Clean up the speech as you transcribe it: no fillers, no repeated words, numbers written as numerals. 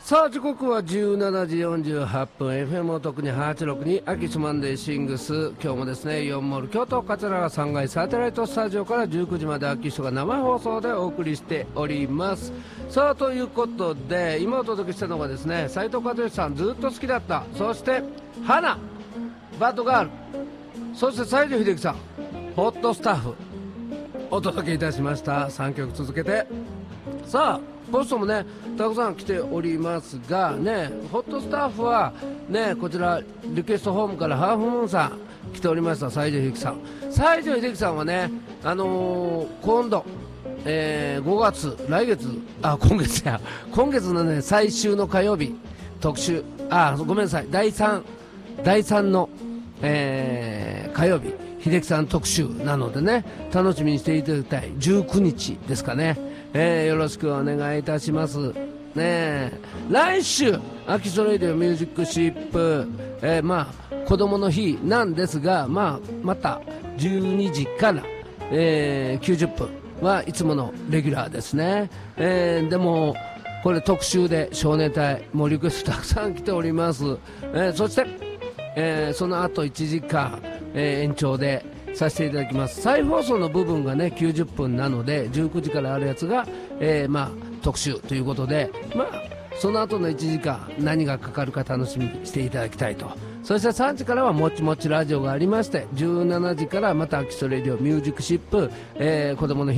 さあ時刻は17時48分 FM を特に862秋スマンデーシングス、今日もですね4モール京都桂川3階サテライトスタジオから19時まで秋人が生放送でお送りしております。さあということで今お届けしたのがですね斉藤和義さんずっと好きだった、そして花バッドガール、そして西城秀樹さんホットスタッフお届けいたしました。3曲続けてさあポストもねたくさん来ておりますがね、ホットスタッフはねこちらリクエストホームからハーフムーンさん来ておりました。西城秀樹さん、西城秀樹さんはね今度、5月来月今月のね最終の火曜日特集、ごめんなさい、第3の、火曜日秀樹さん特集なのでね楽しみにしていただきたい。19日ですかね、よろしくお願いいたしますね。来週秋ソレイディオミュージックシップ、子供の日なんですが、また12時から、90分はいつものレギュラーですね。でもこれ特集で少年隊もうリクエストたくさん来ております。そして、その後1時間、延長でさせていただきます。再放送の部分がね90分なので19時からあるやつが、特集ということで、その後の1時間何がかかるか楽しみにしていただきたいと。そして3時からはもちもちラジオがありまして、17時からまた秋ソレディオミュージックシップ、子供の日